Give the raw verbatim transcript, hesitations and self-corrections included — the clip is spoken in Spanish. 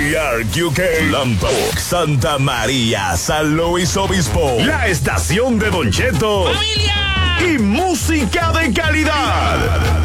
New York, U K, Lompoc, Santa María, San Luis Obispo. La estación de Don Cheto. ¡Familia! Y música de calidad.